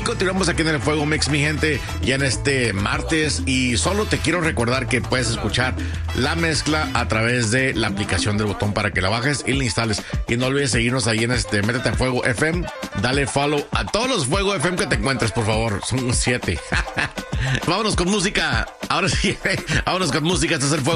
continuamos aquí en el Fuego Mix, mi gente, ya en este martes. Y solo te quiero recordar que puedes escuchar la mezcla a través de la aplicación del Botón para que la bajes y la instales. Y no olvides seguirnos ahí en métete a Fuego FM. Dale follow a todos los Fuego FM que te encuentres, por favor. Son 7. Vámonos con música. Ahora sí, vámonos con música. Este es el Fuego.